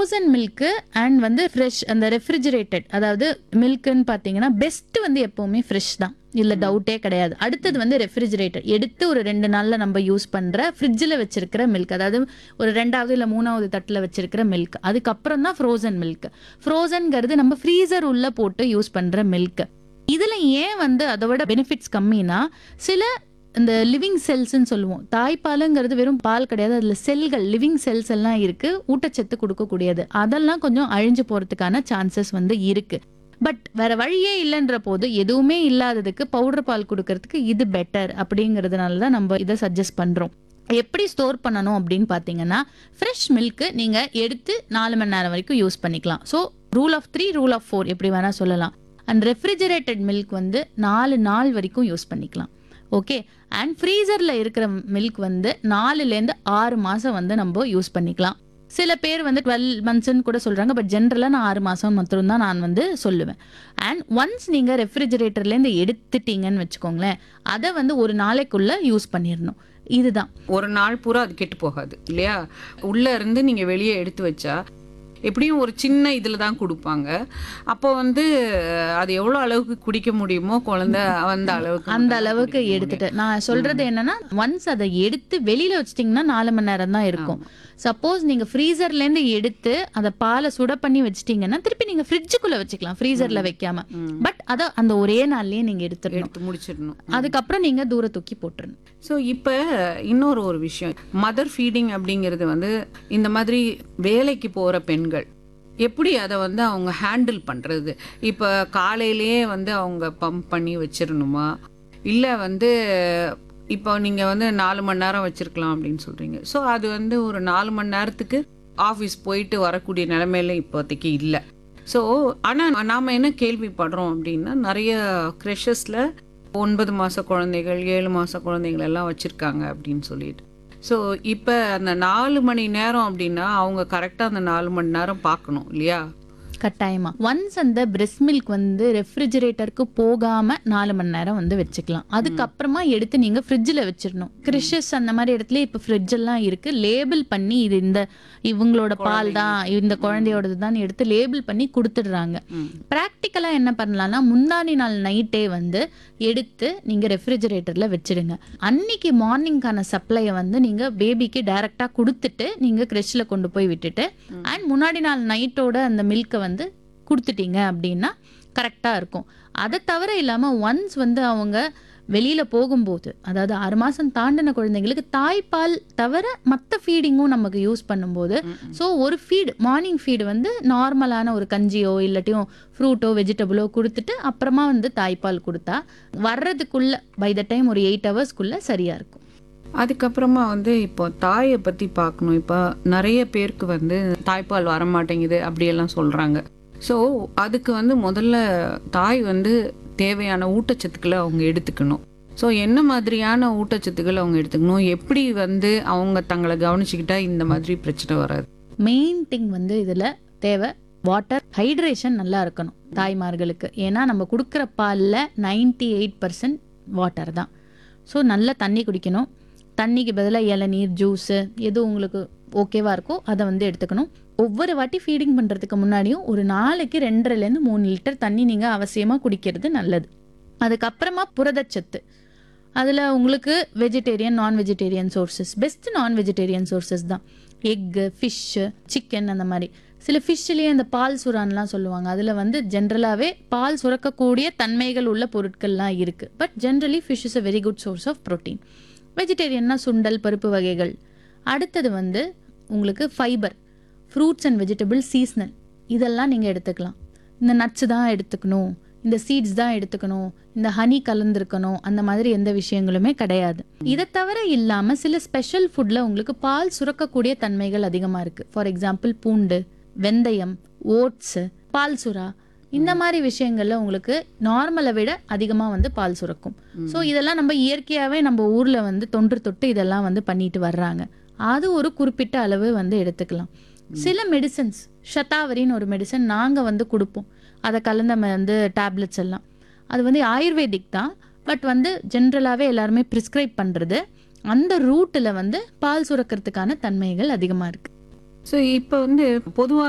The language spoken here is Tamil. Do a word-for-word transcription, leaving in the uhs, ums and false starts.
ஃப்ரோசன் மில்க்கு அண்ட் வந்து ஃப்ரெஷ் அந்த ரெஃப்ரிஜரேட்டட் அதாவது மில்க்குன்னு பார்த்தீங்கன்னா பெஸ்ட் வந்து எப்போவுமே ஃப்ரெஷ் தான், இதில் டவுட்டே கிடையாது. அடுத்தது வந்து ரெஃப்ரிஜரேட்டட், எடுத்து ஒரு ரெண்டு நாளில் நம்ம யூஸ் பண்ணுற ஃப்ரிட்ஜில் வச்சிருக்கிற மில்க், அதாவது ஒரு ரெண்டாவது இல்லை மூணாவது தட்டில் வச்சிருக்கிற மில்க். அதுக்கப்புறம் தான் ஃப்ரோசன் மில்க். ஃப்ரோசன்கிறது நம்ம ஃப்ரீசர் உள்ள போட்டு யூஸ் பண்ணுற மில்க். இதில் ஏன் வந்து அதோட பெனிஃபிட்ஸ் கம்மினா, சில இந்த லிவிங் செல்ஸ்ன்னு சொல்லுவோம். தாய்ப்பாலுங்கிறது வெறும் பால் கிடையாது, அதில் செல்கள் லிவிங் செல்ஸ் எல்லாம் இருக்கு, ஊட்டச்சத்து கொடுக்கக்கூடியது. அதெல்லாம் கொஞ்சம் அழிஞ்சு போகிறதுக்கான சான்சஸ் வந்து இருக்கு. பட் வேற வழியே இல்லைன்ற போது எதுவுமே இல்லாததுக்கு பவுடர் பால் கொடுக்கறதுக்கு இது பெட்டர் அப்படிங்கிறதுனால தான் நம்ம இதை சஜஸ்ட் பண்ணுறோம். எப்படி ஸ்டோர் பண்ணணும் அப்படின்னு பார்த்தீங்கன்னா, ஃப்ரெஷ் மில்க்கு நீங்கள் எடுத்து நாலு மணி நேரம் வரைக்கும் யூஸ் பண்ணிக்கலாம். So rule of three rule of four எப்படி வேணால் சொல்லலாம். அண்ட் ரெஃப்ரிஜரேட்டட் மில்க் வந்து நாலு நாள் வரைக்கும் யூஸ் பண்ணிக்கலாம். ஓகே. அண்ட் ஃப்ரீசரில் இருக்கிற மில்க் வந்து நாலுலேருந்து ஆறு மாதம் வந்து நம்ம யூஸ் பண்ணிக்கலாம். சில பேர் வந்து டுவெல் மந்த்ஸ்ன்னு கூட சொல்கிறாங்க. பட் ஜென்ரலாக நான் ஆறு மாதம் மட்டும்தான் நான் வந்து சொல்லுவேன். அண்ட் ஒன்ஸ் நீங்கள் ரெஃப்ரிஜரேட்டர்லேருந்து எடுத்துட்டீங்கன்னு வச்சுக்கோங்களேன், அதை வந்து ஒரு நாளைக்குள்ளே யூஸ் பண்ணிடணும். இதுதான். ஒரு நாள் பூரா அது கெட்டு போகாது இல்லையா? உள்ளே இருந்து நீங்கள் வெளியே எடுத்து வச்சா எப்படியும் ஒரு சின்ன இதில் தான் கொடுப்பாங்க. அப்போ வந்து அது எவ்வளோ அளவுக்கு குடிக்க முடியுமோ குழந்தை அந்த அளவுக்கு அந்த அளவுக்கு எடுத்துட்டு நான் சொல்றது என்னன்னா, ஒன்ஸ் அதை எடுத்து வெளியில வச்சிட்டிங்கன்னா நாலு மணி நேரம் தான் இருக்கும். சப்போஸ் நீங்க ஃப்ரீசர்லேருந்து எடுத்து அதை பாலை சுட பண்ணி வச்சிட்டீங்கன்னா திருப்பி நீங்க ஃப்ரிட்ஜுக்குள்ள வச்சுக்கலாம், ஃப்ரீசர்ல வைக்காம. பட் அதை அந்த ஒரே நாள்லயே நீங்க எடுத்துடணும், எடுத்து முடிச்சிடணும். அதுக்கப்புறம் நீங்க தூர தூக்கி போட்டுருணும். ஸோ இப்போ இன்னொரு ஒரு விஷயம், மதர் ஃபீடிங் அப்படிங்கிறது வந்து இந்த மாதிரி வேலைக்கு போகிற பெண்கள் எப்படி அதை வந்து அவங்க ஹேண்டில் பண்ணுறது? இப்போ காலையிலேயே வந்து அவங்க பம்ப் பண்ணி வச்சிடணுமா, இல்லை வந்து இப்போ நீங்கள் வந்து நாலு மணி நேரம் வச்சுருக்கலாம் அப்படின்னு சொல்கிறீங்க. ஸோ அது வந்து ஒரு நாலு மணி நேரத்துக்கு ஆஃபீஸ் போயிட்டு வரக்கூடிய நிலைமையில இப்போதைக்கு இல்லை. ஸோ ஆனால் நாம் என்ன கேள்விப்படுறோம் அப்படின்னா, நிறைய க்ரெஷஸில் ஒன்பது மாத குழந்தைகள் ஏழு மாத குழந்தைகள் எல்லாம் வச்சுருக்காங்க அப்படின்னு சொல்லிட்டு. ஸோ இப்போ அந்த நாலு மணி நேரம் அப்படின்னா அவங்க கரெக்டாக அந்த நாலு மணி நேரம் பார்க்கணும் இல்லையா? கட்டாயமா. ஒன்ஸ் அந்த பிரெஸ்ட் மில்க் வந்து ரெஃப்ரிஜரேட்டருக்கு போகாம நாலு மணி நேரம் வந்து வச்சுக்கலாம். அதுக்கப்புறமா எடுத்து நீங்க ஃப்ரிட்ஜில் வச்சிடணும். கிறிஷஸ் அந்த மாதிரி இடத்துல இப்போ ஃப்ரிட்ஜ் எல்லாம் இருக்கு, லேபிள் பண்ணி இது இந்த இவங்களோட பால் தான், இந்த குழந்தையோடது தான் எடுத்து லேபிள் பண்ணி கொடுத்துடுறாங்க. ப்ராக்டிக்கலா என்ன பண்ணலாம்னா, முந்தானி நாள் நைட்டே வந்து எடுத்து நீங்க ரெஃப்ரிஜரேட்டர்ல வச்சிடுங்க. அன்னைக்கு மார்னிங்கான சப்ளையை வந்து நீங்க பேபிக்கு டைரக்டா கொடுத்துட்டு நீங்க கிரெஷ்ல கொண்டு போய் விட்டுட்டு அண்ட் முன்னாடி நாள் நைட்டோட அந்த மில்கை வந்து கொடுத்துட்டீங்க அப்படின்னா கரெக்டாக இருக்கும். அதை தவிர இல்லாமல் ஒன்ஸ் வந்து அவங்க வெளியில் போகும்போது, அதாவது ஆறு மாதம் தாண்டின குழந்தைங்களுக்கு தாய்ப்பால் தவிர மற்ற ஃபீடிங்கும் நமக்கு யூஸ் பண்ணும்போது, ஸோ ஒரு ஃபீடு மார்னிங் ஃபீடு வந்து நார்மலான ஒரு கஞ்சியோ இல்லாட்டியும் ஃப்ரூட்டோ வெஜிடபிளோ கொடுத்துட்டு அப்புறமா வந்து தாய்ப்பால் கொடுத்தா வர்றதுக்குள்ள பை த டைம் ஒரு எயிட் ஹவர்ஸ்க்குள்ளே சரியாக இருக்கும். அதுக்கப்புறமா வந்து இப்போ தாயை பற்றி பார்க்கணும். இப்போ நிறைய பேருக்கு வந்து தாய்ப்பால் வரமாட்டேங்குது அப்படியெல்லாம் சொல்கிறாங்க. ஸோ அதுக்கு வந்து முதல்ல தாய் வந்து தேவையான ஊட்டச்சத்துக்களை அவங்க எடுத்துக்கணும். ஸோ என்ன மாதிரியான ஊட்டச்சத்துக்களை அவங்க எடுத்துக்கணும், எப்படி வந்து அவங்க தங்களை கவனிச்சுக்கிட்டா இந்த மாதிரி பிரச்சனை வராது? மெயின் திங் வந்து இதில் தேவை வாட்டர் ஹைட்ரேஷன் நல்லா இருக்கணும் தாய்மார்களுக்கு. ஏன்னா நம்ம கொடுக்குற பாலில் நைன்டி எயிட் பர்சன்ட் வாட்டர் தான். ஸோ நல்லா தண்ணி குடிக்கணும். தண்ணிக்கு பதிலாக இளநீர், ஜூஸு எது உங்களுக்கு ஓகேவா இருக்கோ அதை வந்து எடுத்துக்கணும். ஒவ்வொரு வாட்டி ஃபீடிங் பண்ணுறதுக்கு முன்னாடியும் ஒரு நாளைக்கு ரெண்டரைலேருந்து மூணு லிட்டர் தண்ணி நீங்கள் அவசியமாக குடிக்கிறது நல்லது. அதுக்கப்புறமா புரதச்சத்து, அதில் உங்களுக்கு வெஜிடேரியன் நான் வெஜிடேரியன் சோர்சஸ், பெஸ்ட்டு நான் வெஜிடேரியன் சோர்சஸ் தான் எக்கு, ஃபிஷ்ஷு, சிக்கன். அந்த மாதிரி சில ஃபிஷ்ஷுலேயே அந்த பால் சுறான்லாம் சொல்லுவாங்க, அதில் வந்து ஜென்ரலாகவே பால் சுரக்கக்கூடிய தன்மைகள் உள்ள பொருட்கள்லாம் இருக்குது. But generally fish is a very good source of protein. வெஜிடேரியன்னா சுண்டல், பருப்பு வகைகள். அடுத்தது வந்து உங்களுக்கு fibre, fruits and vegetable seasonal, இதெல்லாம் நீங்கள் எடுத்துக்கலாம். இந்த நட்ஸு தான் எடுத்துக்கணும், இந்த சீட்ஸ் தான் எடுத்துக்கணும், இந்த ஹனி கலந்துருக்கணும், அந்த மாதிரி எந்த விஷயங்களுமே கிடையாது. இதை தவிர இல்லாமல் சில ஸ்பெஷல் ஃபுட்டில் உங்களுக்கு பால் சுரக்கக்கூடிய தன்மைகள் அதிகமாக இருக்குது. ஃபார் எக்ஸாம்பிள் பூண்டு, வெந்தயம், ஓட்ஸு, பால் சுறா, இந்த மாதிரி விஷயங்கள்ல உங்களுக்கு நார்மலை விட அதிகமாக வந்து பால் சுரக்கும். ஸோ இதெல்லாம் நம்ம இயற்கையாகவே நம்ம ஊரில் வந்து தொன்று தொட்டு இதெல்லாம் வந்து பண்ணிட்டு வர்றாங்க. அது ஒரு குறிப்பிட்ட அளவு வந்து எடுத்துக்கலாம். சில மெடிசன்ஸ், ஷதாவரின்னு ஒரு மெடிசன் நாங்கள் வந்து கொடுப்போம், அதை கலந்த வந்து டேப்லெட்ஸ் எல்லாம், அது வந்து ஆயுர்வேதிக் தான். பட் வந்து ஜென்ரலாகவே எல்லாருமே ப்ரிஸ்கிரைப் பண்ணுறது, அந்த ரூட்டில் வந்து பால் சுரக்கிறதுக்கான தன்மைகள் அதிகமாக இருக்குது. ஸோ இப்போ வந்து பொதுவாக